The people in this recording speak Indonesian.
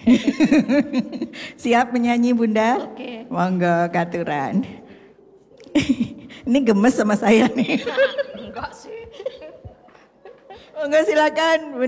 Siap menyanyi Bunda? Oke. Monggo katuran. Ini gemes sama saya nih. Enggak sih. Monggo silakan.